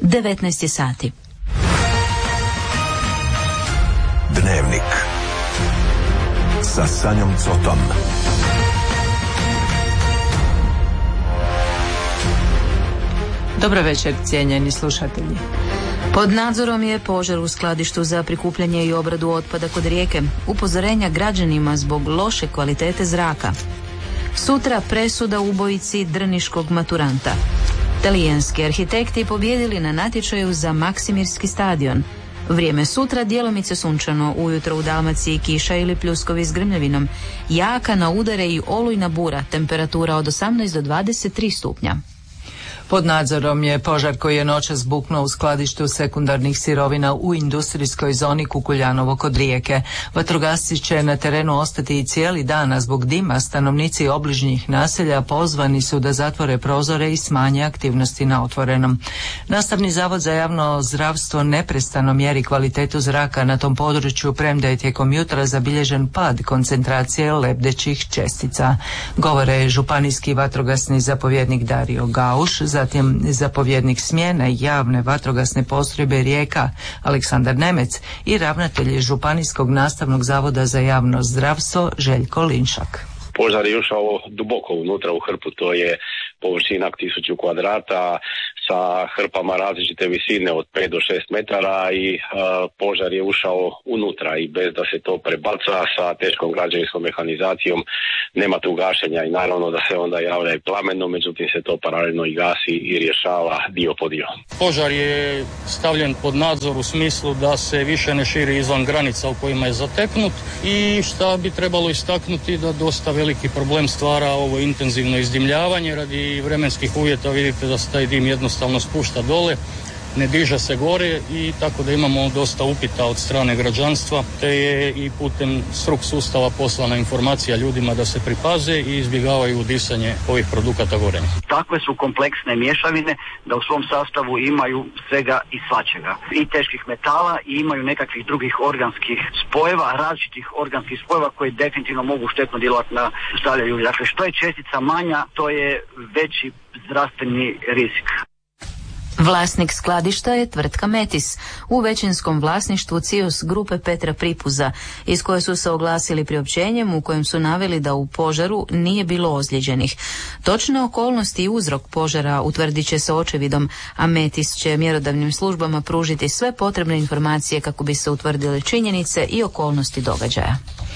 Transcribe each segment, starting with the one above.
19 sati. Dnevnik sa Sanjom Cotom. Dobro večer, cijenjeni slušatelji. Pod nadzorom je požar u skladištu za prikupljanje i obradu otpada kod Rijeke. Upozorenja građanima zbog loše kvalitete zraka. Sutra presuda ubojici drniškog maturanta. Talijanski arhitekti pobijedili na natječaju za Maksimirski stadion. Vrijeme sutra djelomice sunčano, ujutro u Dalmaciji kiša ili pljuskovi s grmljavinom. Jaka na udare i olujna bura, temperatura od 18 do 23 stupnja. Pod nadzorom je požar koji je noćas buknuo u skladištu sekundarnih sirovina u industrijskoj zoni Kukuljanovo kod Rijeke. Vatrogasci će na terenu ostati i cijeli dan, a zbog dima stanovnici obližnjih naselja pozvani su da zatvore prozore i smanje aktivnosti na otvorenom. Nastavni zavod za javno zdravstvo neprestano mjeri kvalitetu zraka na tom području, premda je tijekom jutra zabilježen pad koncentracije lebdećih čestica. Govore županijski vatrogasni zapovjednik Dario Gauš, zatim zapovjednik smjene javne vatrogasne postrojbe Rijeka Aleksandar Nemec i ravnatelj Županijskog nastavnog zavoda za javno zdravstvo Željko Linšak. Požar je ušao duboko unutra u hrpu, to je površina 1000 kvadrata sa hrpama različite visine od 5 do 6 metara i požar je ušao unutra i bez da se to prebaca sa teškom građevinskom mehanizacijom nema tu gašenja i naravno da se onda javlja i plameno, međutim se to paralelno i gasi i rješava dio po dio. Požar je stavljen pod nadzor u smislu da se više ne širi izvan granica u kojima je zateknut i šta bi trebalo istaknuti da dosta veliki problem stvara ovo intenzivno izdimljavanje radi vremenskih uvjeta. Vidite da se taj dim jednostavno spušta dole, ne diže se gore i tako da imamo dosta upita od strane građanstva, te je i putem struk sustava poslana informacija ljudima da se pripaze i izbjegavaju disanje ovih produkata gorenja. Takve su kompleksne mješavine da u svom sastavu imaju svega i svačega. I teških metala i imaju nekakvih drugih organskih spojeva, različitih organskih spojeva koji definitivno mogu štetno djelovati na zdravlje ljudi. Dakle, što je čestica manja, to je veći zdravstveni rizik. Vlasnik skladišta je tvrtka Metis u većinskom vlasništvu CIOS grupe Petra Pripuza, iz koje su se oglasili priopćenjem u kojem su naveli da u požaru nije bilo ozlijeđenih. Točne okolnosti i uzrok požara utvrdit će se očevidom, a Metis će mjerodavnim službama pružiti sve potrebne informacije kako bi se utvrdile činjenice i okolnosti događaja.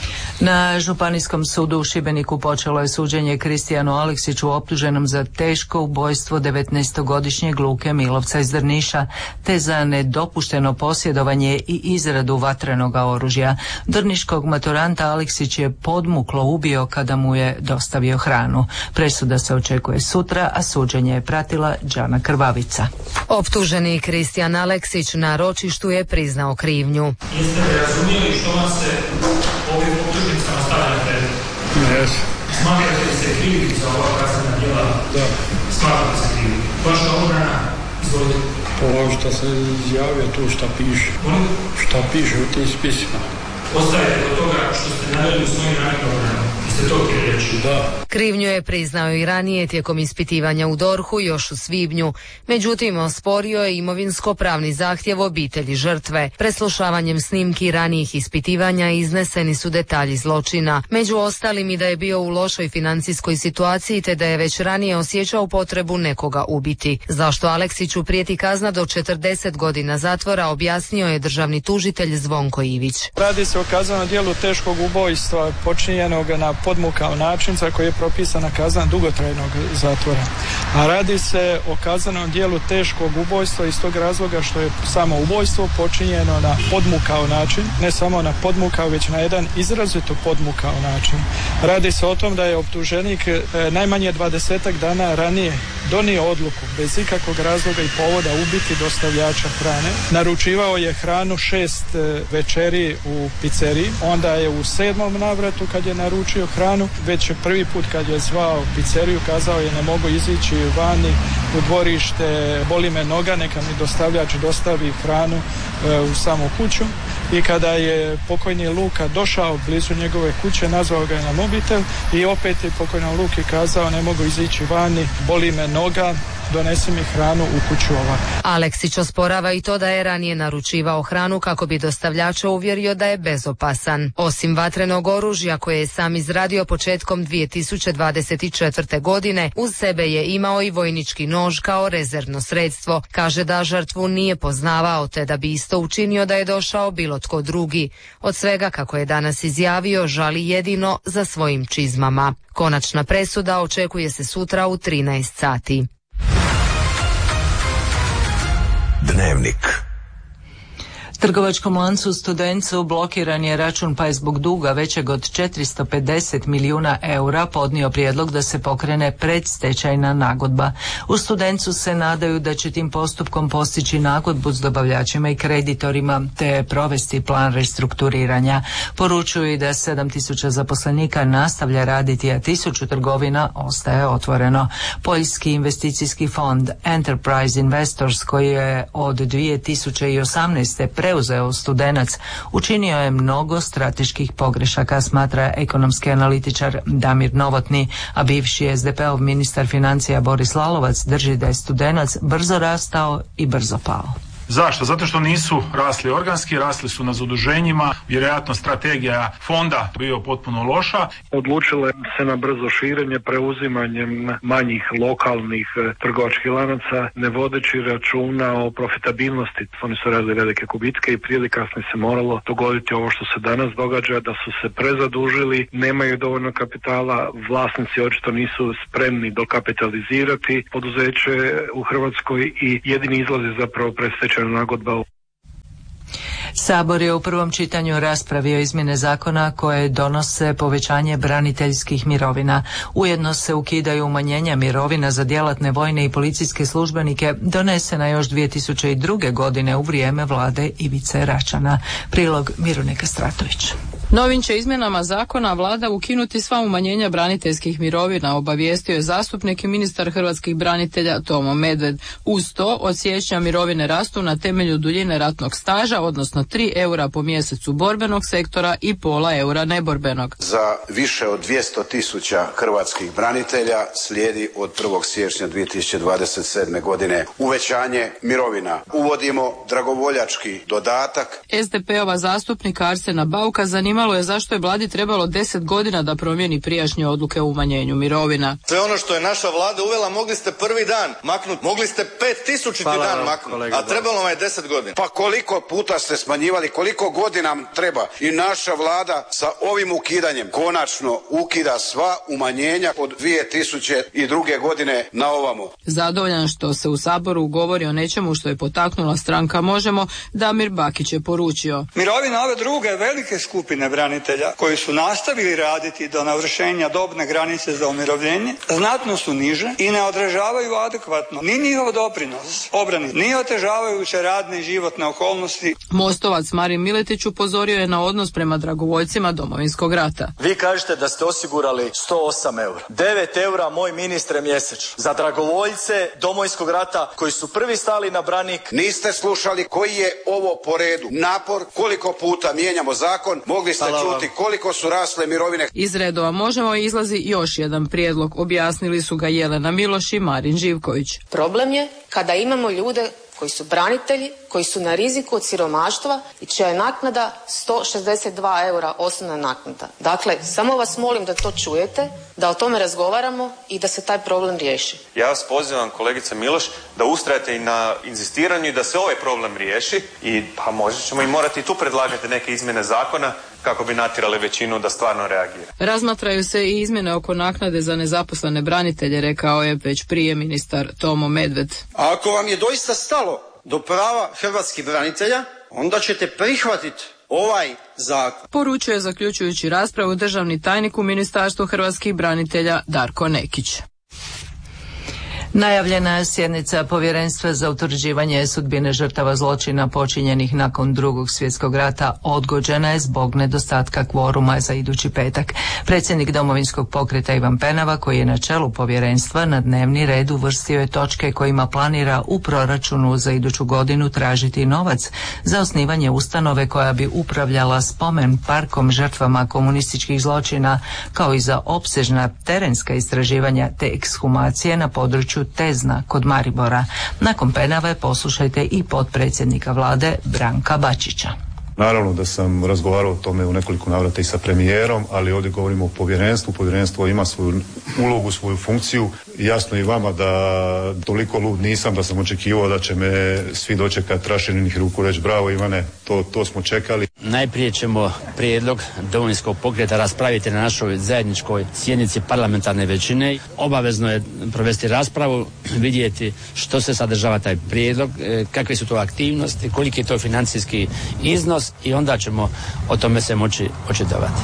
Na Županijskom sudu u Šibeniku počelo je suđenje Kristijanu Aleksiću optuženom za teško ubojstvo 19-godišnjeg Luke Milovca iz Drniša, te za nedopušteno posjedovanje i izradu vatrenog oružja. Drniškog maturanta Aleksić je podmuklo ubio kada mu je dostavio hranu. Presuda se očekuje sutra, a suđenje je pratila Đana Krvavica. Optuženi Kristijan Aleksić na ročištu je priznao krivnju. Jeste li razumijeli što vam se ovim optužnicama stavlja pred? Ne. Smatrate li se krivi za ova kaznena djela? Da. Smatrate se krivi. Vaša obrana, izvolite. Ovo što se izjavio tu šta piše. Šta piše u tim spisima. Ostajete od toga što ste naveli u svojim ranijim obranama. Ste to htjeli reći? Da. Krivnju je priznao i ranije tijekom ispitivanja u DORH-u još u svibnju. Međutim, osporio je imovinsko-pravni zahtjev obitelji žrtve. Preslušavanjem snimki ranijih ispitivanja izneseni su detalji zločina. Među ostalim i da je bio u lošoj financijskoj situaciji te da je već ranije osjećao potrebu nekoga ubiti. Zašto Aleksiću prijeti kazna do 40 godina zatvora, objasnio je državni tužitelj Zvonko Ivić. Radi se o kaznenom djelu teškog ubojstva počinjenog na podmukao način za koji je propisana kazna dugotrajnog zatvora. A radi se o kaznenom djelu teškog ubojstva iz tog razloga što je samo ubojstvo počinjeno na podmukao način, ne samo na podmukao, već na jedan izrazito podmukao način. Radi se o tom da je optuženik najmanje 20 dana ranije donio odluku bez ikakvog razloga i povoda ubiti dostavljača hrane. Naručivao je hranu 6 večeri u pizzeriji, onda je u 7. navratu kad je naručio hranu, već prvi put kad je zvao pizzeriju kazao je ne mogu izići vani u dvorište, boli me noga, neka mi dostavljač dostavi hranu u samu kuću. I kada je pokojni Luka došao blizu njegove kuće, nazvao ga je na mobitel i opet je pokojnom Luki kazao ne mogu izići vani, boli me noga, donesi mi hranu u kuću ovako. Aleksić osporava i to da je ranije naručivao hranu kako bi dostavljača uvjerio da je bezopasan. Osim vatrenog oružja koje je sam izradio početkom 2024. godine, uz sebe je imao i vojnički nož kao rezervno sredstvo. Kaže da žrtvu nije poznavao te da bi isto učinio da je došao bilo tko drugi. Od svega, kako je danas izjavio, žali jedino za svojim čizmama. Konačna presuda očekuje se sutra u 13 sati. Dnevnik. Trgovačkom lancu Studencu blokiran je račun pa je zbog duga većeg od 450 milijuna eura podnio prijedlog da se pokrene predstečajna nagodba. U Studencu se nadaju da će tim postupkom postići nagodbu s dobavljačima i kreditorima te provesti plan restrukturiranja. Poručuju i da 7.000 zaposlenika nastavlja raditi, a 1.000 trgovina ostaje otvoreno. Poljski investicijski fond Enterprise Investors, koji je od 2018. preuzeo Studenac, učinio je mnogo strateških pogrešaka, smatra ekonomski analitičar Damir Novotny, a bivši SDP-ov ministar financija Boris Lalovac drži da je Studenac brzo rastao i brzo pao. Zašto? Zato što nisu rasli organski, rasli su na zaduženjima, vjerojatno strategija fonda bio potpuno loša. Odlučile se na brzo širenje preuzimanjem manjih lokalnih trgovačkih lanaca, ne vodeći računa o profitabilnosti. Oni su radili velike gubitke i prije ili kasnije se moralo dogoditi ovo što se danas događa, da su se prezadužili, nemaju dovoljno kapitala, vlasnici očito nisu spremni dokapitalizirati poduzeće u Hrvatskoj i jedini izlaz je zapravo predstečajna nagodba. Sabor je u prvom čitanju raspravio izmjene zakona koje donose povećanje braniteljskih mirovina. Ujedno se ukidaju umanjenja mirovina za djelatne vojne i policijske službenike donesena još 2002. godine u vrijeme vlade Ivice Račana. Prilog Mirune Kastratović. Novim će izmjenama zakona vlada ukinuti sva umanjenja braniteljskih mirovina, obavijestio je zastupnik i ministar hrvatskih branitelja Tomo Medved. Uz to od siječnja mirovine rastu na temelju duljine ratnog staža, odnosno 3 eura po mjesecu borbenog sektora i pola eura neborbenog. Za više od 200.000 hrvatskih branitelja slijedi od 1. siječnja 2027. godine uvećanje mirovina. Uvodimo dragovoljački dodatak. SDP-ova zastupnika Arsena Bauka zanimalo je zašto je vladi trebalo 10 godina da promijeni prijašnje odluke o umanjenju mirovina. Sve ono što je naša vlada uvela mogli ste prvi dan maknuti, mogli ste 5.000 dan maknuti, a trebalo vam je 10 godina. Pa koliko puta ste smanjivali, koliko godina nam treba i naša vlada sa ovim ukidanjem konačno ukida sva umanjenja od 2002. godine na ovamo. Zadovoljan što se u Saboru govori o nečemu što je potaknula stranka Možemo, Damir Bakić je poručio. Mirovina ove druge velike skupine branitelja koji su nastavili raditi do navršenja dobne granice za umirovljenje znatno su niže i ne odražavaju adekvatno ni njihov doprinos obrani, ni otežavajuće radne i životne okolnosti. Mostovac Marin Miletić upozorio je na odnos prema dragovoljcima Domovinskog rata. Vi kažete da ste osigurali 108 eura. 9 eura, moj ministre, mjesečno. Za dragovoljce Domovinskog rata koji su prvi stali na branik. Niste slušali koji je ovo po redu napor, koliko puta mijenjamo zakon, mogli ste čuti koliko su rasle mirovine. Iz redova Možemo izlazi još jedan prijedlog, objasnili su ga Jelena Miloš i Marin Živković. Problem je kada imamo ljude koji su branitelji, koji su na riziku od siromaštva i čija je naknada 162 eura osnovna naknada. Dakle, samo vas molim da to čujete, da o tome razgovaramo i da se taj problem riješi. Ja vas pozivam, kolegice Miloš, da ustrajete i na inzistiranju i da se ovaj problem riješi i pa možda ćemo i morati tu predlagati neke izmjene zakona kako bi natjerali većinu da stvarno reagira. Razmatraju se i izmjene oko naknade za nezaposlene branitelje, rekao je već prije ministar Tomo Medved. A ako vam je doista stalo do prava hrvatskih branitelja, onda ćete prihvatiti ovaj zakon. Poručuje zaključujući raspravu državni tajnik u Ministarstvu hrvatskih branitelja Darko Nekić. Najavljena je sjednica Povjerenstva za utvrđivanje sudbine žrtava zločina počinjenih nakon Drugog svjetskog rata odgođena je zbog nedostatka kvoruma za idući petak. Predsjednik Domovinskog pokreta Ivan Penava, koji je na čelu povjerenstva, na dnevni red uvrstio je točke kojima planira u proračunu za iduću godinu tražiti novac za osnivanje ustanove koja bi upravljala spomen parkom žrtvama komunističkih zločina, kao i za opsežna terenska istraživanja te ekshumacije na području području Tezna kod Maribora. Nakon penave poslušajte i potpredsjednika vlade Branka Bačića. Naravno da sam razgovarao o tome u nekoliko navrata i sa premijerom, ali ovdje govorimo o povjerenstvu. Povjerenstvo ima svoju ulogu, svoju funkciju. Jasno i vama da toliko lud nisam da sam očekivao da će me svi dočekati raširenih ruku, reći bravo Ivane, to smo čekali. Najprije ćemo prijedlog Domovinskog pokreta raspraviti na našoj zajedničkoj sjednici parlamentarne većine. Obavezno je provesti raspravu, vidjeti što se sadržava taj prijedlog, kakve su to aktivnosti, koliki je to financijski iznos i onda ćemo o tome se moći očitovati.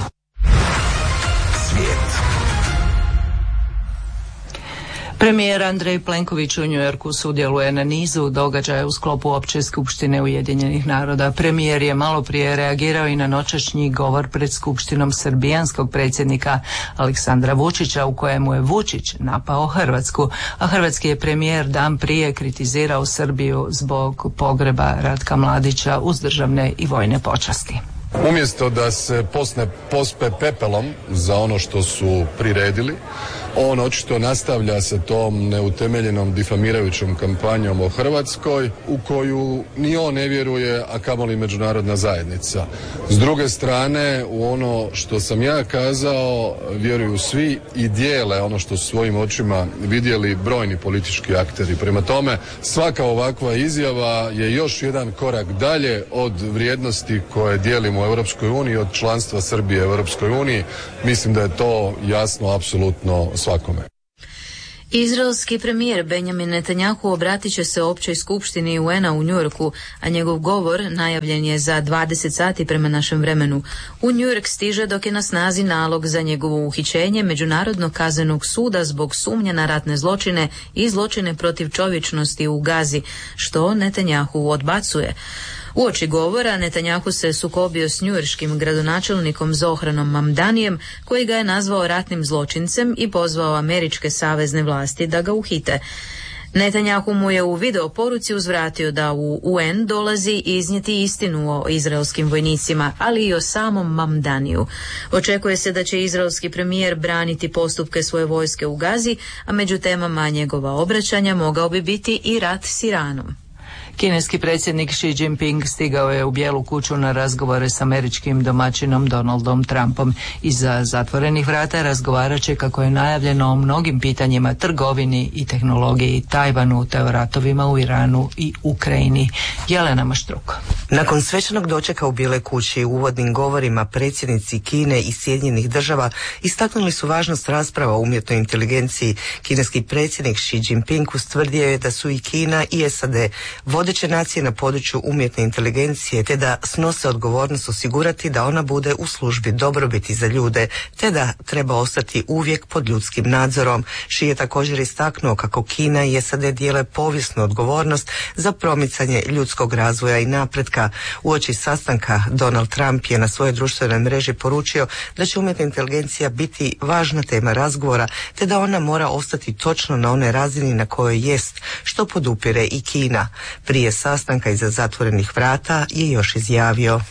Premijer Andrej Plenković u Njujorku sudjeluje na nizu događaja u sklopu Opće skupštine Ujedinjenih naroda. Premijer je malo prije reagirao i na noćašnji govor pred skupštinom srbijanskog predsjednika Aleksandra Vučića u kojemu je Vučić napao Hrvatsku, a hrvatski je premijer dan prije kritizirao Srbiju zbog pogreba Ratka Mladića uz državne i vojne počasti. Umjesto da se pospe pepelom za ono što su priredili, on očito nastavlja sa tom neutemeljenom difamirajućom kampanjom o Hrvatskoj u koju ni on ne vjeruje, a kamoli međunarodna zajednica. S druge strane, u ono što sam ja kazao vjeruju svi i dijele ono što su svojim očima vidjeli brojni politički akteri. Prema tome, svaka ovakva izjava je još jedan korak dalje od vrijednosti koje dijelimo u Europskoj uniji, od članstva Srbije u Europskoj uniji. Mislim da je to jasno apsolutno svakome. Izraelski premijer Benjamin Netanjahu obratit će se općoj skupštini UN-a u Njujorku, a njegov govor najavljen je za 20 sati prema našem vremenu. U Njujork stiže dok je na snazi nalog za njegovo uhićenje Međunarodnog kaznenog suda zbog sumnje na ratne zločine i zločine protiv čovječnosti u Gazi, što Netanjahu odbacuje. Uoči govora Netanjahu se sukobio s njujorškim gradonačelnikom Zohranom Mamdanijem, koji ga je nazvao ratnim zločincem i pozvao američke savezne vlasti da ga uhite. Netanjahu mu je u video poruci uzvratio da u UN dolazi iznijeti istinu o izraelskim vojnicima, ali i o samom Mamdaniju. Očekuje se da će izraelski premijer braniti postupke svoje vojske u Gazi, a među temama njegova obraćanja mogao bi biti i rat s Iranom. Kineski predsjednik Xi Jinping stigao je u Bijelu kuću na razgovore s američkim domaćinom Donaldom Trumpom. Iza zatvorenih vrata razgovarat će, kako je najavljeno, o mnogim pitanjima, trgovini i tehnologiji, Tajvanu te o ratovima u Iranu i Ukrajini. Jelena Maštruk. Nakon svečanog dočeka u Bijeloj kući u uvodnim govorima predsjednici Kine i Sjedinjenih država istaknuli su važnost rasprava o umjetnoj inteligenciji. Kineski predsjednik Xi Jinping ustvrdio je da su i Kina i SAD vodeće nacije na području umjetne inteligencije, te da snose odgovornost osigurati da ona bude u službi dobrobiti za ljude, te da treba ostati uvijek pod ljudskim nadzorom. Xi je također istaknuo kako Kina i SAD dijele povijesnu odgovornost za promicanje ljudskog razvoja i napretka. Uoči sastanka Donald Trump je na svojoj društvenoj mreži poručio da će umjetna inteligencija biti važna tema razgovora, te da ona mora ostati točno na onoj razini na kojoj jest, što podupire i Kina. Prije sastanka iza zatvorenih vrata je još izjavio: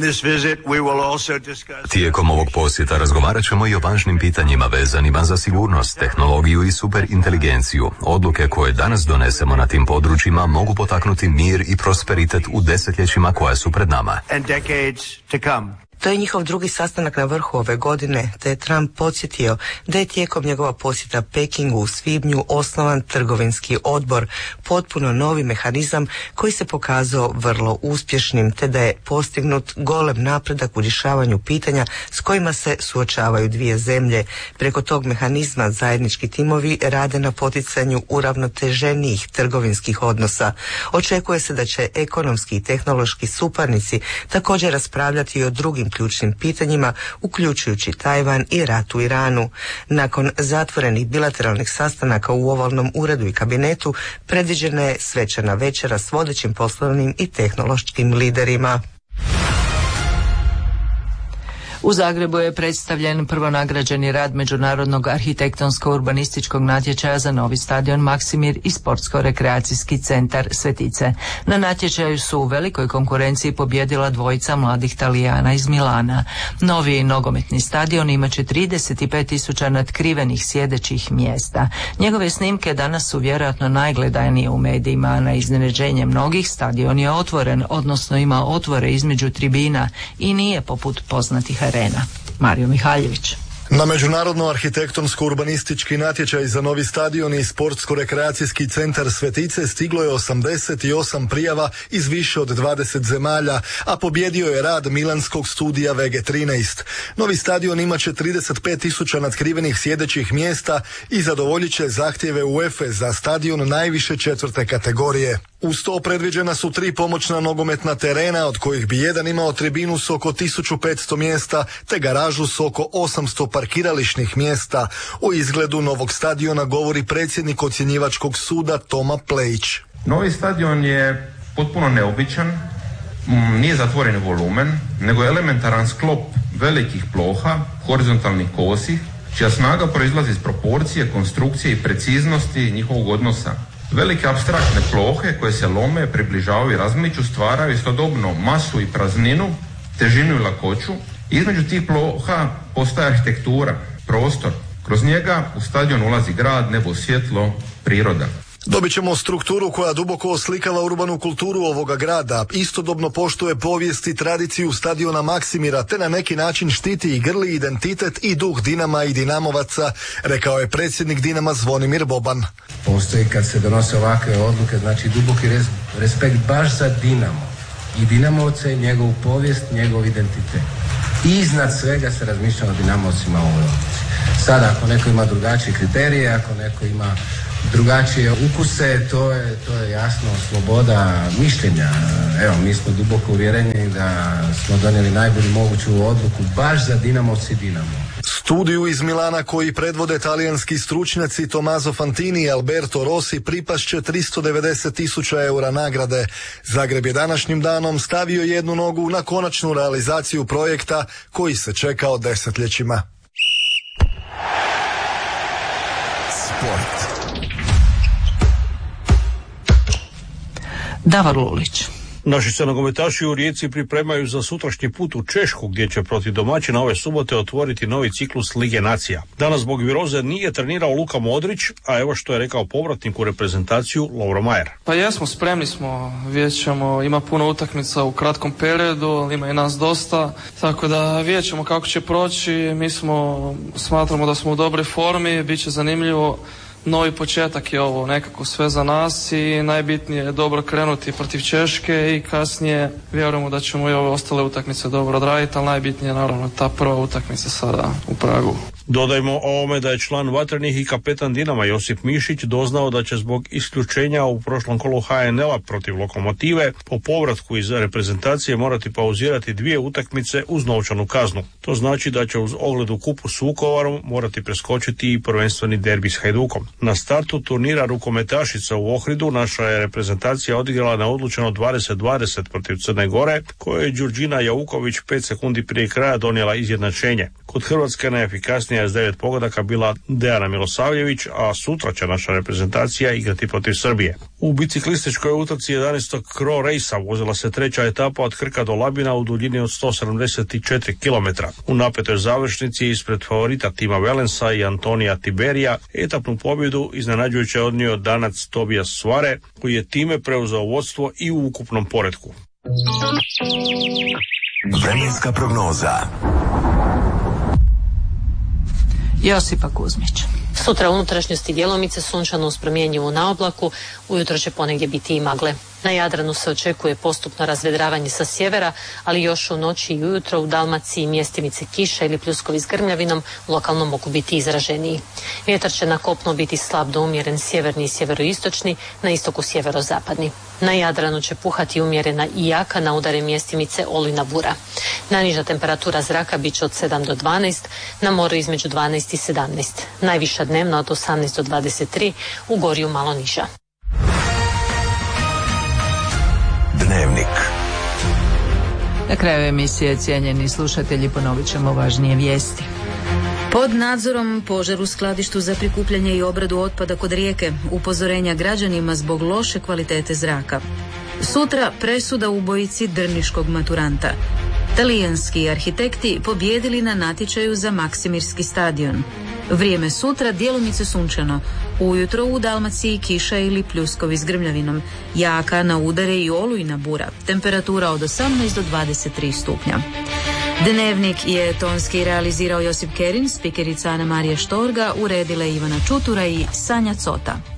Tijekom ovog posjeta razgovarat ćemo i o važnim pitanjima vezanima za sigurnost, tehnologiju i superinteligenciju. Odluke koje danas donesemo na tim područjima mogu potaknuti mir i prosperitet u desetljećima koja su pred nama. To je njihov drugi sastanak na vrhu ove godine, te je Trump podsjetio da je tijekom njegova posjeta Pekingu u svibnju osnovan trgovinski odbor, potpuno novi mehanizam koji se pokazao vrlo uspješnim, te da je postignut golem napredak u rješavanju pitanja s kojima se suočavaju dvije zemlje. Preko tog mehanizma zajednički timovi rade na poticanju uravnoteženijih trgovinskih odnosa. Očekuje se da će ekonomski i tehnološki suparnici također raspravljati i o drugim ključnim pitanjima, uključujući Tajvan i rat u Iranu. Nakon zatvorenih bilateralnih sastanaka u ovalnom uredu i kabinetu, predviđena je svečana večera s vodećim poslovnim i tehnološkim liderima. U Zagrebu je predstavljen prvonagrađeni rad Međunarodnog arhitektonsko-urbanističkog natječaja za novi stadion Maksimir i sportsko-rekreacijski centar Svetice. Na natječaju su u velikoj konkurenciji pobjedila dvojica mladih Talijana iz Milana. Novi nogometni stadion imaće 35.000 natkrivenih sjedećih mjesta. Njegove snimke danas su vjerojatno najgledanije u medijima, a na iznenađenje mnogih stadion je otvoren, odnosno ima otvore između tribina i nije poput poznatih arena. Mario Mihaljević. Na Međunarodno arhitektonsko-urbanistički natječaj za novi stadion i sportsko-rekreacijski centar Svetice stiglo je 88 prijava iz više od 20 zemalja, a pobjedio je rad milanskog studija VG13. Novi stadion imaće 35.000 natkrivenih sjedećih mjesta i zadovoljit će zahtjeve UEFA za stadion najviše 4. kategorije. Uz to predviđena su 3 pomoćna nogometna terena, od kojih bi jedan imao tribinu s oko 1500 mjesta, te garažu s oko 800 parkirališnih mjesta. O izgledu novog stadiona govori predsjednik ocjenjivačkog suda Toma Plejić. Novi stadion je potpuno neobičan, nije zatvoreni volumen, nego elementaran sklop velikih ploha, horizontalnih kosi, čija snaga proizlazi iz proporcije, konstrukcije i preciznosti njihovog odnosa. Velike apstraktne plohe koje se lome, približavaju i razmiču stvaraju istodobno masu i prazninu, težinu i lakoću. Između tih ploha postaje arhitektura, prostor. Kroz njega u stadion ulazi grad, nebo, svjetlo, priroda. Dobit ćemo strukturu koja duboko oslikava urbanu kulturu ovoga grada, istodobno poštuje povijest i tradiciju stadiona Maksimira, te na neki način štiti i grli identitet i duh Dinama i Dinamovaca, rekao je predsjednik Dinama Zvonimir Boban. Postoji kad se donose ovakve odluke, znači duboki respekt baš za Dinamo i Dinamovce, njegovu povijest, njegov identitet. I iznad svega se razmišlja o Dinamovcima u ovoj odluci. Sada ako neko ima drugačije kriterije, ako neko ima drugačije ukuse, to je jasno sloboda mišljenja. Evo, mi smo duboko uvjereni da smo donijeli najbolju moguću odluku baš za Dinamovci i Dinamo. Studiju iz Milana koji predvode talijanski stručnjaci Tommaso Fantini i Alberto Rossi pripašće 390.000 eura nagrade. Zagreb je današnjim danom stavio jednu nogu na konačnu realizaciju projekta koji se čekao desetljećima. Sport. Davor Lulić. Naši se nogometaši u Rijeci pripremaju za sutrašnji put u Češku, gdje će protiv domaćina ove subote otvoriti novi ciklus Lige nacija. Danas zbog viroze nije trenirao Luka Modrić, a evo što je rekao povratnik u reprezentaciju Lovro Majer. Pa jesmo, spremni smo, vidjet ćemo, ima puno utakmica u kratkom periodu, ali ima i nas dosta, tako da vidjet ćemo kako će proći. Mi smatramo da smo u dobroj formi, bit će zanimljivo. Novi početak je ovo, nekako sve za nas i najbitnije je dobro krenuti protiv Češke i kasnije vjerujemo da ćemo i ove ostale utakmice dobro odraditi, ali najbitnije je naravno ta prva utakmica sada u Pragu. Dodajmo ovome da je član Vatrenih i kapetan Dinama Josip Mišić doznao da će zbog isključenja u prošlom kolu HNL-a protiv Lokomotive po povratku iz reprezentacije morati pauzirati 2 utakmice uz novčanu kaznu. To znači da će uz ogled u kupu s Vukovarom morati preskočiti i prvenstveni derbi s Hajdukom. Na startu turnira rukometašica u Ohridu naša je reprezentacija odigrala na odlučeno 20-20 protiv Crne Gore, koje je Đurđina Jauković 5 sekundi prije kraja donijela izjednačenje. Kod Hrvatske najefikasnija je s 9 pogodaka bila Dejana Milosavljević, a sutra će naša reprezentacija igrati protiv Srbije. U biciklističkoj utrci 11. Cro Race-a vozila se 3. etapa od Krka do Labina u duljini od 174 km. U napetoj završnici ispred favorita tima Valensa i Antonija Tiberija etapnu pobjedu iznenađujuće odnio Danac Tobias Svare, koji je time preuzeo vodstvo i u ukupnom poretku. Vremenska prognoza. Josipa Kuzmić. Sutra u unutrašnjosti djelomice sunčano uz promjenjivu na oblaku, ujutro će ponegdje biti i magle. Na Jadranu se očekuje postupno razvedravanje sa sjevera, ali još u noći i ujutro u Dalmaciji mjestimice kiša ili pljuskovi s grmljavinom lokalno mogu biti izraženiji. Vjetar će na kopnu biti slab do umjeren sjeverni i sjeveroistočni, na istoku sjeverozapadni. Na Jadranu će puhati umjerena i jaka, na udare mjestimice olujna bura. Najniža temperatura zraka bit će od 7 do 12, na moru između 12 i 17. Najviša dnevna od 18 do 23, u Gorju malo niža. Dnevnik. Na kraju emisije, cijenjeni slušatelji, ponovit ćemo važnije vijesti. Pod nadzorom požar u skladištu za prikupljanje i obradu otpada kod Rijeke, upozorenja građanima zbog loše kvalitete zraka. Sutra presuda ubojici drniškog maturanta. Talijanski arhitekti pobijedili na natječaju za Maksimirski stadion. Vrijeme sutra djelomice sunčano. Ujutro u Dalmaciji kiša ili pljuskovi s grmljavinom. Jaka na udare i olujna bura. Temperatura od 18 do 23 stupnja. Dnevnik je tonski realizirao Josip Kerin, spikerica Ana Marija Štorga, uredila Ivana Čutura i Sanja Cota.